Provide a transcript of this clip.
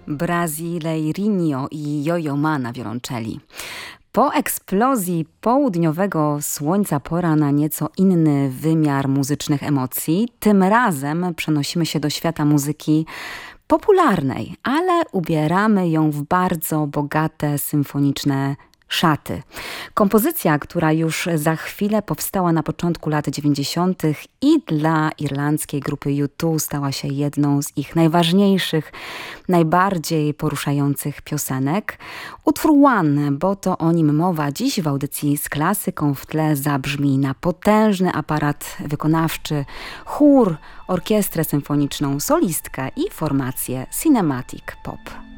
Brasileirinho i Yo-Yo Ma na wiolonczeli. Po eksplozji południowego słońca pora na nieco inny wymiar muzycznych emocji. Tym razem przenosimy się do świata muzyki popularnej, ale ubieramy ją w bardzo bogate, symfoniczne szaty. Kompozycja, która już za chwilę powstała na początku lat 90. i dla irlandzkiej grupy U2 stała się jedną z ich najważniejszych, najbardziej poruszających piosenek. Utwór One, bo to o nim mowa dziś w audycji z klasyką, w tle zabrzmi na potężny aparat wykonawczy, chór, orkiestrę symfoniczną, solistkę i formację Cinematic Pop.